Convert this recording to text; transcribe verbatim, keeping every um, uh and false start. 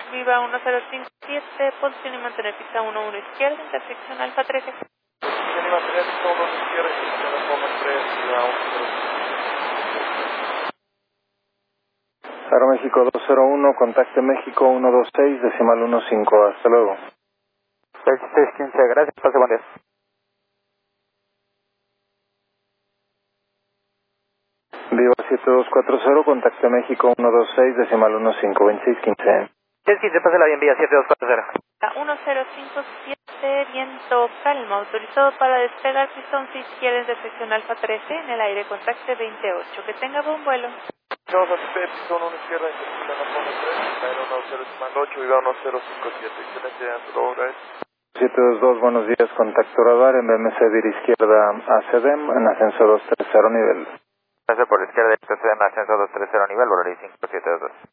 Viva uno cero cinco siete, posición y mantener pista uno uno izquierda, intersección Alfa trece. Posición y mantener pista uno uno izquierda, intersección Alfa uno tres, Viva uno cero cinco. Aeroméxico dos cero uno, contacte México uno dos seis, decimal uno cinco, hasta luego. seis quince, gracias, pase buen día. Viva siete dos cuatro cero, contacte México uno dos seis, decimal uno cinco, veintiséis quince. seis quince, pase la bien vía siete dos cuatro cero. uno cero cinco siete, viento calma, autorizado para despegar, pista once izquierda, intersección Alfa trece, en el aire, contacte veintiocho. Que tenga buen vuelo. Vamos a T P, pista uno uno izquierda, intersección Alfa uno tres, aero uno cero decimal ocho, Viva uno cero cinco siete. Excelente, hasta luego, gracias. siete dos dos, buenos días, contacto radar en B M C dir izquierda a C D E M en ascenso dos tres cero nivel. Gracias por la izquierda, C D M ascenso dos tres cero nivel, Volaris cinco siete dos dos.